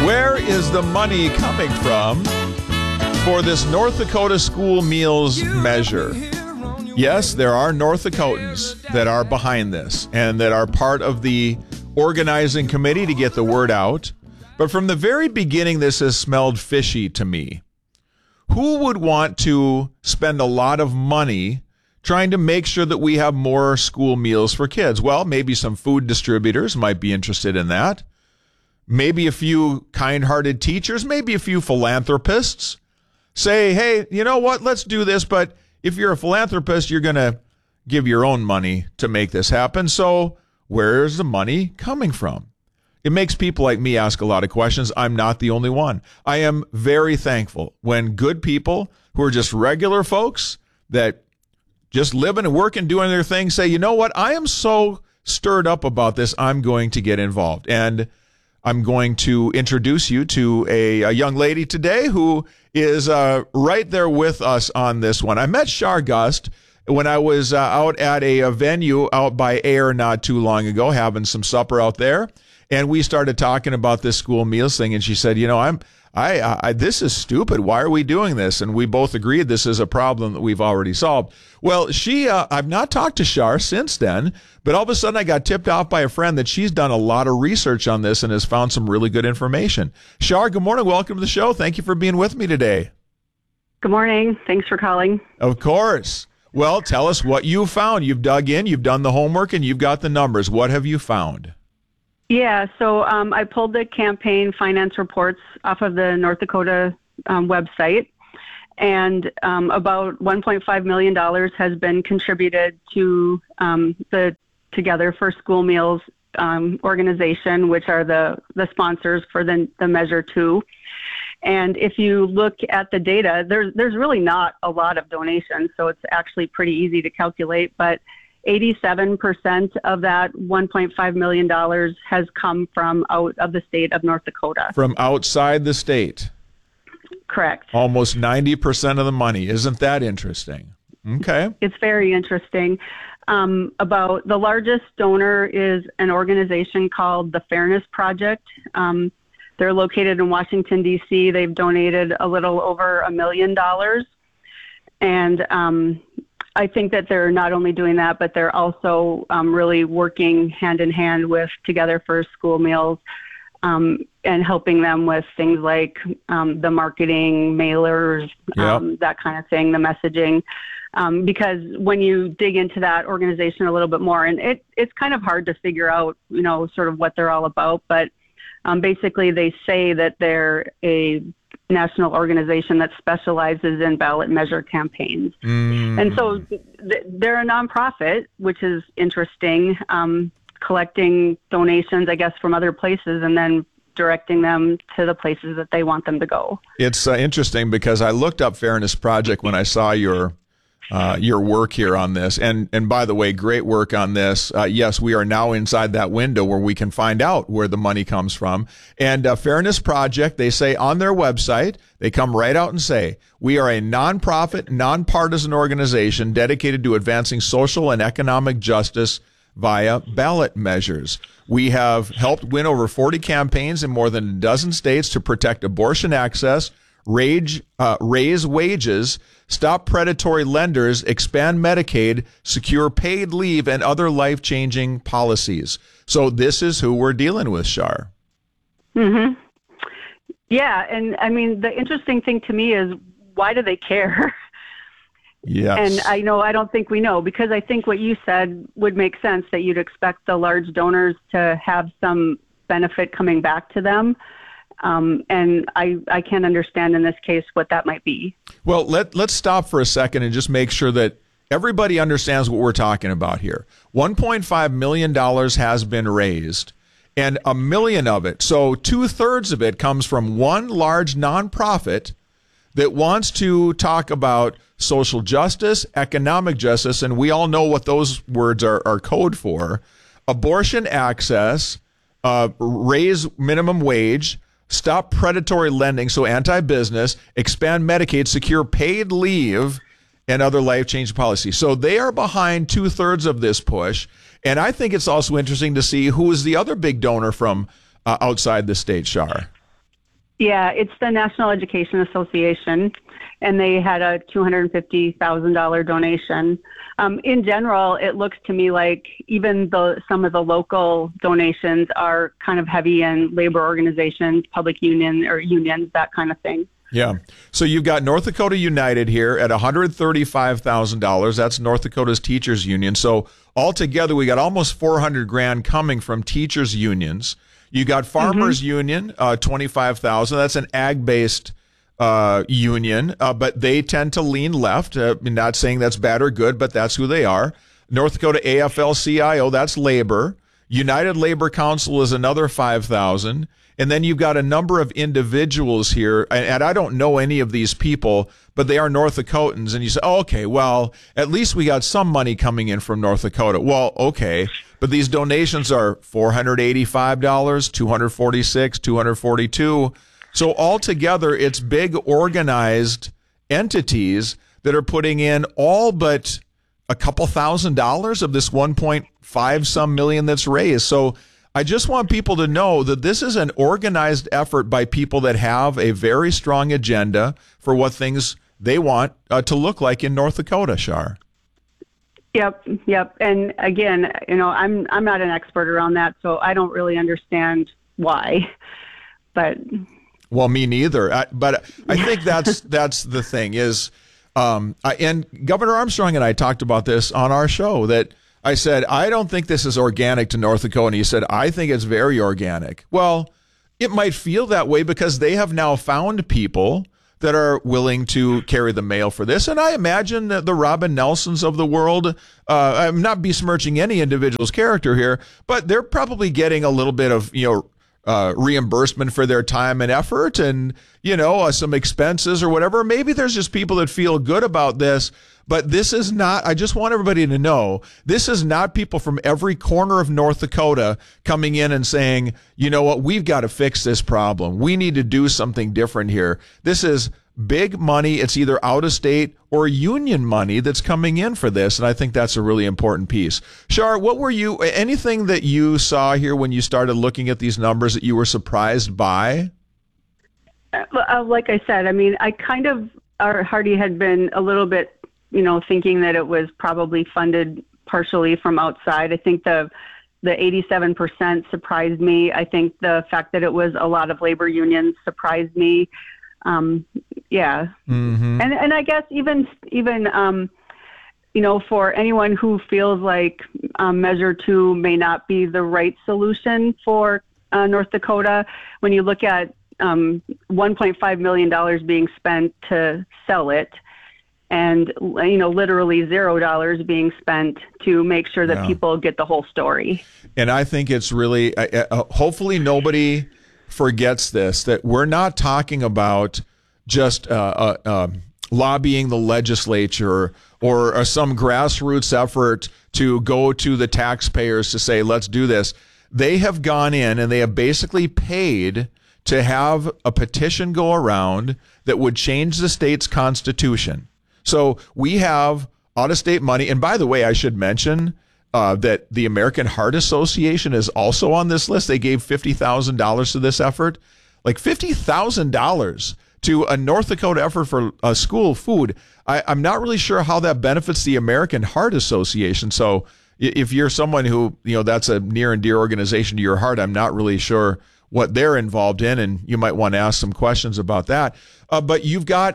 Where is the money coming from for this North Dakota school meals measure? Yes, there are North Dakotans that are behind this and that are part of the organizing committee to get the word out. But from the very beginning, this has smelled fishy to me. Who would want to spend a lot of money trying to make sure that we have more school meals for kids? Well, maybe some food distributors might be interested in that. Maybe a few kind-hearted teachers, maybe a few philanthropists say, hey, you know what, let's do this. But if you're a philanthropist, you're going to give your own money to make this happen. So where's the money coming from? It makes people like me ask a lot of questions. I'm not the only one. I am very thankful when good people who are just regular folks that just living and working, doing their thing, say, you know what, I am so stirred up about this, I'm going to get involved. And I'm going to introduce you to a young lady today who is right there with us on this one. I met Shar Gust when I was out at a venue out by Air not too long ago, having some supper out there. And we started talking about this school meals thing. And she said, you know, this is stupid. Why are we doing this? And we both agreed this is a problem that we've already solved. Well, I've not talked to Shar since then, but all of a sudden I got tipped off by a friend that she's done a lot of research on this and has found some really good information. Shar, good morning. Welcome to the show. Thank you for being with me today. Good morning. Thanks for calling. Of course. Well, tell us what you found. You've dug in, you've done the homework, and you've got the numbers. What have you found? Yeah, so I pulled the campaign finance reports off of the North Dakota website, and about $1.5 million has been contributed to the Together for School Meals organization, which are the sponsors for the Measure 2. And if you look at the data, there's really not a lot of donations, so it's actually pretty easy to calculate, but 87% of that $1.5 million has come from out of the state of North Dakota. From outside the state? Correct. Almost 90% of the money. Isn't that interesting? Okay. It's very interesting. About the largest donor is an organization called the Fairness Project. They're located in Washington, D.C. They've donated a little over $1 million. And I think that they're not only doing that, but they're also really working hand in hand with Together for School Meals and helping them with things like the marketing, mailers, that kind of thing, the messaging. Because when you dig into that organization a little bit more, and it's kind of hard to figure out, you know, sort of what they're all about, but basically they say that they're a national organization that specializes in ballot measure campaigns. And so they're a nonprofit, which is interesting, collecting donations, I guess, from other places and then directing them to the places that they want them to go. It's interesting because I looked up Fairness Project when I saw your work here on this. And by the way, great work on this. Yes, we are now inside that window where we can find out where the money comes from. And Fairness Project, they say on their website, they come right out and say, we are a nonprofit, nonpartisan organization dedicated to advancing social and economic justice via ballot measures. We have helped win over 40 campaigns in more than a dozen states to protect abortion access, raise wages, stop predatory lenders, expand Medicaid, secure paid leave, and other life-changing policies. So this is who we're dealing with, Shar. Mm-hmm. Yeah, and I mean, the interesting thing to me is, why do they care? Yes. And I don't think we know, because I think what you said would make sense, that you'd expect the large donors to have some benefit coming back to them. And I can't understand in this case what that might be. Well, let's stop for a second and just make sure that everybody understands what we're talking about here. $1.5 million has been raised, and $1 million of it, so 2/3 of it, comes from one large nonprofit that wants to talk about social justice, economic justice, and we all know what those words are code for: abortion access, raise minimum wage, stop predatory lending, so anti-business, expand Medicaid, secure paid leave, and other life-changing policies. So they are behind 2/3 of this push. And I think it's also interesting to see who is the other big donor from outside the state, Shar. Yeah, it's the National Education Association, and they had a $250,000 donation. In general, it looks to me like even though some of the local donations are kind of heavy in labor organizations, public union or unions, that kind of thing. Yeah. So you've got North Dakota United here at $135,000. That's North Dakota's teachers union. So altogether, we got almost $400,000 coming from teachers unions. You got Farmers Union, 25,000. That's an ag-based union, but they tend to lean left. Not saying that's bad or good, but that's who they are. North Dakota AFL-CIO, that's labor. United Labor Council is another 5,000. And then you've got a number of individuals here, and I don't know any of these people, but they are North Dakotans. And you say, oh, okay, well, at least we got some money coming in from North Dakota. Well, okay, but these donations are $485, $246, $242. So altogether, it's big organized entities that are putting in all but a couple $1,000s of this 1.5 some million that's raised. So I just want people to know that this is an organized effort by people that have a very strong agenda for what things they want to look like in North Dakota, Shar. Yep. And again, I'm not an expert around that, so I don't really understand why. But well, me neither. But I think that's the thing is, and Governor Armstrong and I talked about this on our show that. I said, I don't think this is organic to North Dakota. And he said, I think it's very organic. Well, it might feel that way because they have now found people that are willing to carry the mail for this. And I imagine that the Robin Nelsons of the world, I'm not besmirching any individual's character here, but they're probably getting a little bit of, reimbursement for their time and effort and, some expenses or whatever. Maybe there's just people that feel good about this. But this is not, I just want everybody to know, this is not people from every corner of North Dakota coming in and saying, you know what, we've got to fix this problem. We need to do something different here. This is big money. It's either out of state or union money that's coming in for this. And I think that's a really important piece. Shar, anything that you saw here when you started looking at these numbers that you were surprised by? Like I said, our Hardy had been a little bit thinking that it was probably funded partially from outside. I think the 87% surprised me. I think the fact that it was a lot of labor unions surprised me. Yeah. Mm-hmm. And I guess even for anyone who feels like Measure 2 may not be the right solution for North Dakota, when you look at $1.5 million being spent to sell it, and literally $0 being spent to make sure that people get the whole story. And I think it's really, hopefully nobody forgets this, that we're not talking about just lobbying the legislature or some grassroots effort to go to the taxpayers to say, let's do this. They have gone in and they have basically paid to have a petition go around that would change the state's constitution. So we have out-of-state money. And by the way, I should mention that the American Heart Association is also on this list. They gave $50,000 to this effort. Like $50,000 to a North Dakota effort for school food. I'm not really sure how that benefits the American Heart Association. So if you're someone who, that's a near and dear organization to your heart, I'm not really sure what they're involved in, and you might want to ask some questions about that. But you've got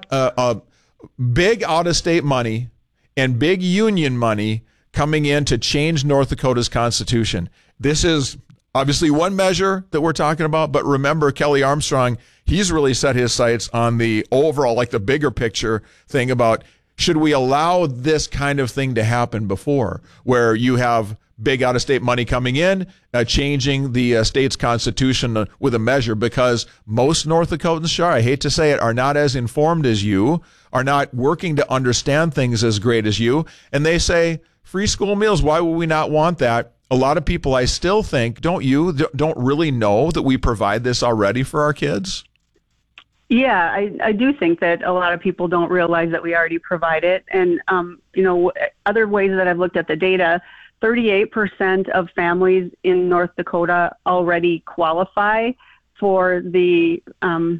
big out-of-state money and big union money coming in to change North Dakota's constitution. This is obviously one measure that we're talking about, but remember Kelly Armstrong, he's really set his sights on the overall, like the bigger picture thing about should we allow this kind of thing to happen before, where you have big out-of-state money coming in, changing the state's constitution with a measure, because most North Dakotans, Shar, I hate to say it, are not as informed as you, are not working to understand things as great as you, and they say, free school meals, why would we not want that? A lot of people, I still think, don't really know that we provide this already for our kids? Yeah, I do think that a lot of people don't realize that we already provide it. And, other ways that I've looked at the data, 38% of families in North Dakota already qualify for the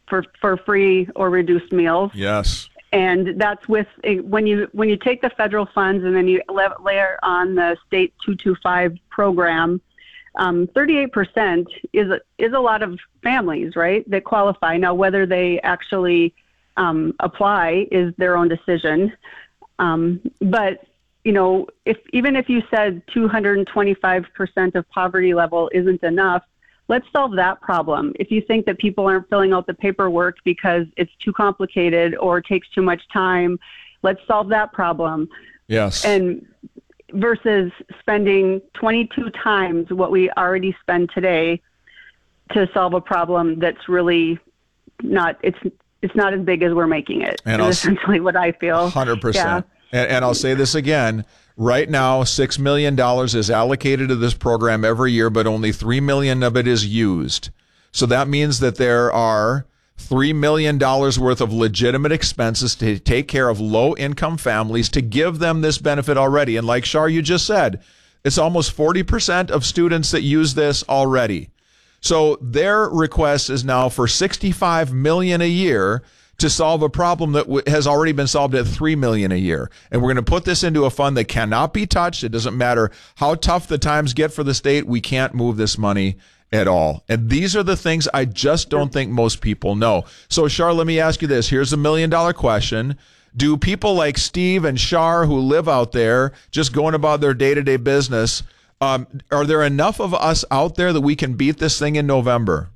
for free or reduced meals. Yes. And that's with when you take the federal funds and then you layer on the state 225 program, 38% is a lot of families, right, that qualify. Now, whether they actually apply is their own decision. But even if you said 225% of poverty level isn't enough, let's solve that problem. If you think that people aren't filling out the paperwork because it's too complicated or takes too much time, let's solve that problem. Yes. And versus spending 22 times what we already spend today to solve a problem that's really not, it's not as big as we're making it. And is essentially what I feel. 100%. Yeah. And I'll say this again. Right now, $6 million is allocated to this program every year, but only $3 million of it is used. So that means that there are $3 million worth of legitimate expenses to take care of low-income families to give them this benefit already. And like Shar, you just said, it's almost 40% of students that use this already. So their request is now for $65 million a year to solve a problem that has already been solved at $3 million a year. And we're going to put this into a fund that cannot be touched. It doesn't matter how tough the times get for the state. We can't move this money at all. And these are the things I just don't think most people know. So, Shar, let me ask you this. Here's the $1 million question. Do people like Steve and Shar who live out there just going about their day-to-day business, are there enough of us out there that we can beat this thing in November?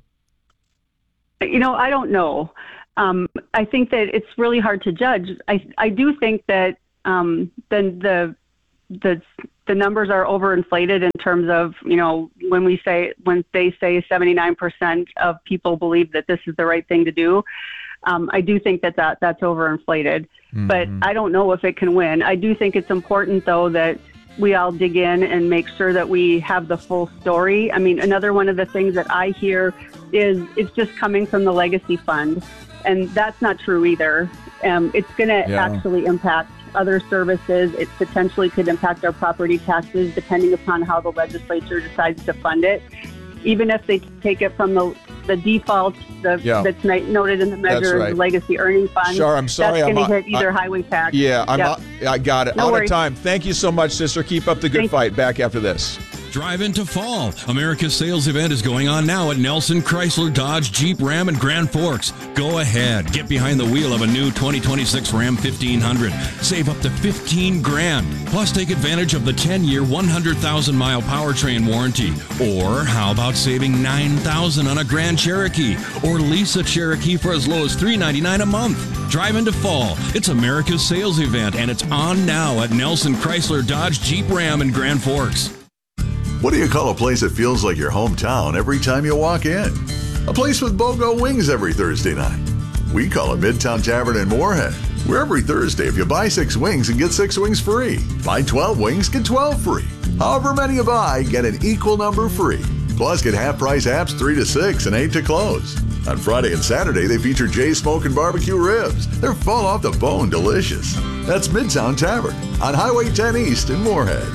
I don't know. I think that it's really hard to judge. I do think that then the numbers are overinflated in terms of, when they say 79% of people believe that this is the right thing to do. I do think that's overinflated, but I don't know if it can win. I do think it's important, though, that we all dig in and make sure that we have the full story. I mean, another one of the things that I hear is it's just coming from the legacy fund. And that's not true either. It's going to actually impact other services. It potentially could impact our property taxes, depending upon how the legislature decides to fund it. Even if they take it from the default that's noted in the measure of the legacy earning fund. Sure, I'm sorry. That's going to hit either highway tax. I got it. Out of time. Thank you so much, sister. Keep up the good fight. Back after this. Drive into fall. America's sales event is going on now at Nelson Chrysler Dodge Jeep Ram in Grand Forks. Go ahead. Get behind the wheel of a new 2026 Ram 1500. Save up to $15,000. Plus take advantage of the 10-year, 100,000-mile powertrain warranty. Or how about saving $9,000 on a Grand Cherokee? Or lease a Cherokee for as low as $399 a month. Drive into fall. It's America's sales event, and it's on now at Nelson Chrysler Dodge Jeep Ram in Grand Forks. What do you call a place that feels like your hometown every time you walk in? A place with BOGO wings every Thursday night. We call it Midtown Tavern in Moorhead, where every Thursday if you buy 6 wings and get 6 wings free. Buy 12 wings, get 12 free. However many you buy, get an equal number free. Plus get half-price apps 3 to 6 and 8 to close. On Friday and Saturday, they feature Jay's Smoke and Barbecue Ribs. They're fall off the bone delicious. That's Midtown Tavern on Highway 10 East in Moorhead.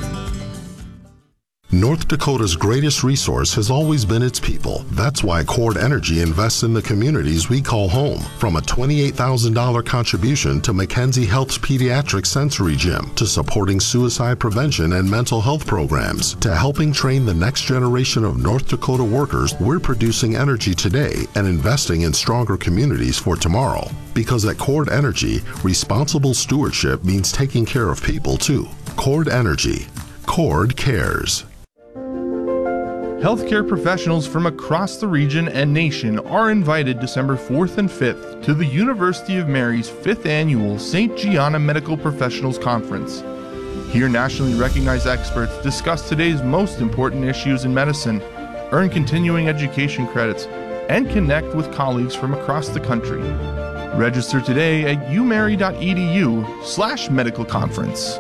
North Dakota's greatest resource has always been its people. That's why Cord Energy invests in the communities we call home. From a $28,000 contribution to Mackenzie Health's Pediatric Sensory Gym, to supporting suicide prevention and mental health programs, to helping train the next generation of North Dakota workers, we're producing energy today and investing in stronger communities for tomorrow. Because at Cord Energy, responsible stewardship means taking care of people too. Cord Energy. Cord cares. Healthcare professionals from across the region and nation are invited December 4th and 5th to the University of Mary's 5th Annual St. Gianna Medical Professionals Conference. Here, nationally recognized experts discuss today's most important issues in medicine, earn continuing education credits, and connect with colleagues from across the country. Register today at umary.edu/medical conference.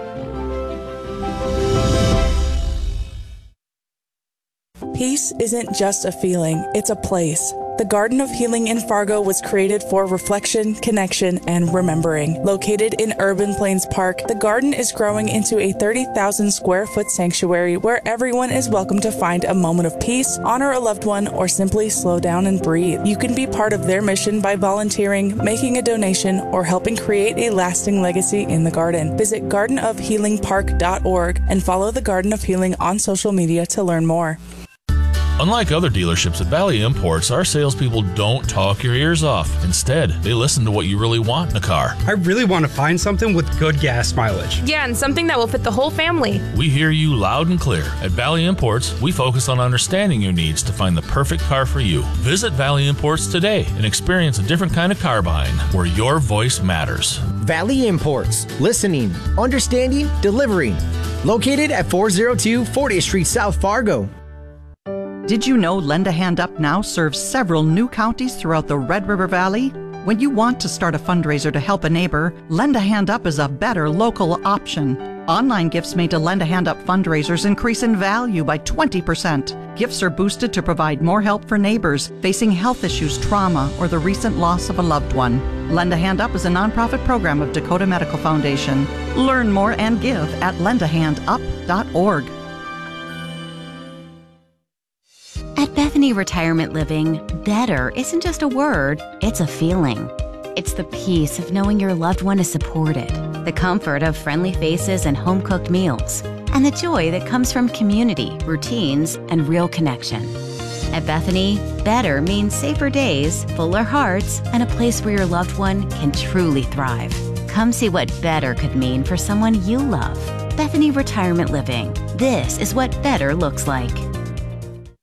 Peace isn't just a feeling, it's a place. The Garden of Healing in Fargo was created for reflection, connection, and remembering. Located in Urban Plains Park, the garden is growing into a 30,000 square foot sanctuary where everyone is welcome to find a moment of peace, honor a loved one, or simply slow down and breathe. You can be part of their mission by volunteering, making a donation, or helping create a lasting legacy in the garden. Visit gardenofhealingpark.org and follow the Garden of Healing on social media to learn more. Unlike other dealerships at Valley Imports, our salespeople don't talk your ears off. Instead, they listen to what you really want in a car. I really want to find something with good gas mileage. Yeah, and something that will fit the whole family. We hear you loud and clear. At Valley Imports, we focus on understanding your needs to find the perfect car for you. Visit Valley Imports today and experience a different kind of car buying where your voice matters. Valley Imports. Listening, understanding, delivering. Located at 402 40th Street, South Fargo. Did you know Lend a Hand Up now serves several new counties throughout the Red River Valley? When you want to start a fundraiser to help a neighbor, Lend a Hand Up is a better local option. Online gifts made to Lend a Hand Up fundraisers increase in value by 20%. Gifts are boosted to provide more help for neighbors facing health issues, trauma, or the recent loss of a loved one. Lend a Hand Up is a nonprofit program of Dakota Medical Foundation. Learn more and give at lendahandup.org. At Bethany Retirement Living, better isn't just a word, it's a feeling. It's the peace of knowing your loved one is supported, the comfort of friendly faces and home-cooked meals, and the joy that comes from community, routines, and real connection. At Bethany, better means safer days, fuller hearts, and a place where your loved one can truly thrive. Come see what better could mean for someone you love. Bethany Retirement Living. This is what better looks like.